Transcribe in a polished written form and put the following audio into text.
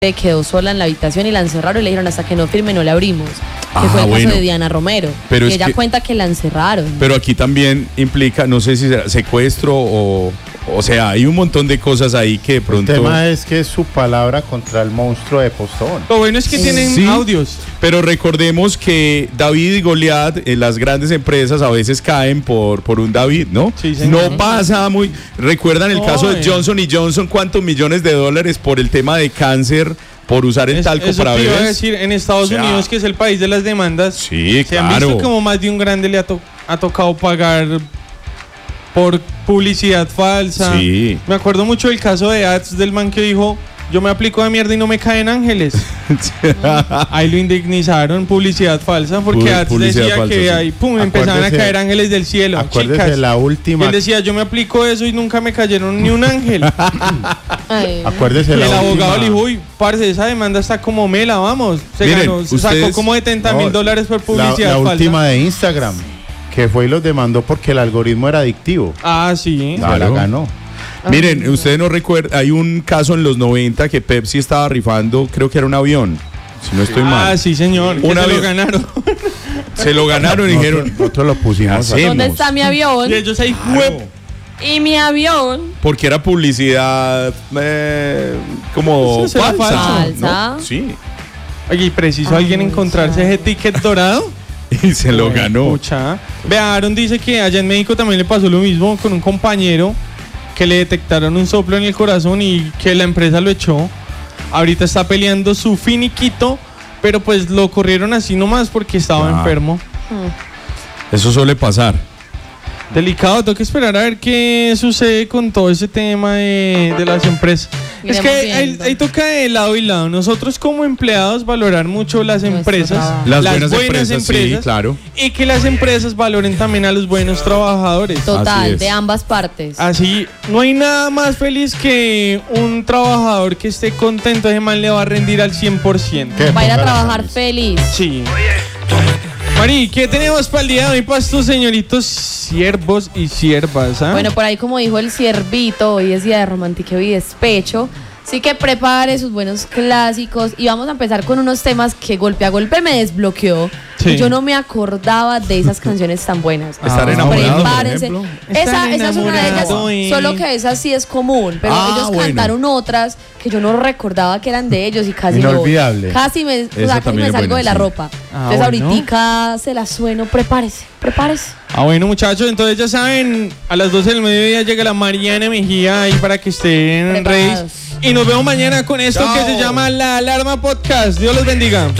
quedó sola en la habitación y la encerraron y le dijeron hasta que no firme no le abrimos. Que fue el caso de Diana Romero. Pero que ella cuenta que la encerraron. Pero aquí también implica, no sé si será secuestro o sea, hay un montón de cosas ahí que de pronto... El tema es que es su palabra contra el monstruo de Postobón. Lo bueno es que tienen audios. Pero recordemos que David y Goliat, las grandes empresas a veces caen por un David, ¿no? Sí, señor. No pasa muy... ¿Recuerdan el caso de Johnson & Johnson? ¿Cuántos millones de dólares por el tema de cáncer por usar el talco para bebés? Eso te iba a decir, en Estados Unidos, que es el país de las demandas, sí, se han visto como más de un grande le ha tocado pagar por publicidad falsa. Sí. Me acuerdo mucho del caso de Ads, del man que dijo: yo me aplico de mierda y no me caen ángeles. Ahí lo indemnizaron, publicidad falsa, porque Ads decía falsa, que ahí empezaban a caer ángeles del cielo. Acuérdese de la última. Y él decía: yo me aplico eso y nunca me cayeron ni un ángel. Acuérdese y el abogado le dijo: uy, parce, esa demanda está como mela, vamos. Sacó como $70,000 por publicidad falsa. La última de Instagram, que fue y los demandó porque el algoritmo era adictivo. Ah, sí. Se la ganó. Miren, ustedes no recuerdan, hay un caso en los 90 que Pepsi estaba rifando, creo que era un avión, si no estoy mal. Ah, sí, señor, que se lo ganaron. Se lo ganaron y dijeron, nosotros lo pusimos. ¿Dónde está mi avión? Y ellos ahí, ¿Y mi avión? Porque era publicidad como falsa. ¿No? Sí. Oye, ¿y preciso alguien encontrarse ese ticket dorado? Y se lo ganó. Pucha. Vea, Aaron dice que allá en México también le pasó lo mismo con un compañero que le detectaron un soplo en el corazón y que la empresa lo echó. Ahorita está peleando su finiquito, pero pues lo corrieron así nomás porque estaba enfermo. Eso suele pasar. Delicado, tengo que esperar a ver qué sucede con todo ese tema de las empresas. Es que ahí toca de lado y lado. Nosotros como empleados valorar mucho las empresas, las buenas empresas, sí, claro. Y que las empresas valoren también a los buenos trabajadores. Total, de ambas partes. Así, no hay nada más feliz que un trabajador que esté contento, ese man le va a rendir al 100%. Va a ir a trabajar feliz. Sí. Mari, ¿qué tenemos para el día de hoy para estos señoritos siervos y siervas? Bueno, por ahí como dijo el siervito, hoy es día de romantiqueo y despecho. Así que prepare sus buenos clásicos y vamos a empezar con unos temas que golpe a golpe me desbloqueó. Sí. Yo no me acordaba de esas canciones tan buenas. Estar enamorado, prepárense. Esa es una de ellas, solo que esa sí es común, pero ellos cantaron otras que yo no recordaba que eran de ellos y casi inolvidable. Casi me salgo de la ropa. Entonces ahorita se la sueno, prepárese. Bueno, muchachos, entonces ya saben, a las 12 del mediodía llega la Mariana Mejía ahí para que estén ready. Y nos vemos mañana con esto que se llama La Alarma Podcast. Dios los bendiga.